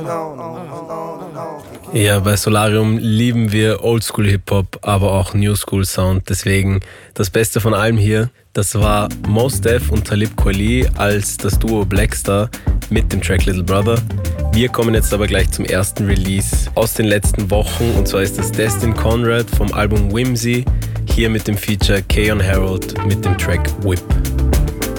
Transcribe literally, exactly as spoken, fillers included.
Ja, bei Solarium lieben wir Oldschool-Hip-Hop, aber auch New-School-Sound. Deswegen das Beste von allem hier, das war Mos Def und Talib Kweli als das Duo Blackstar mit dem Track Little Brother. Wir kommen jetzt aber gleich zum ersten Release aus den letzten Wochen, und zwar ist das Destin Conrad vom Album Whimsy, hier mit dem Feature Keon Harold mit dem Track Whip.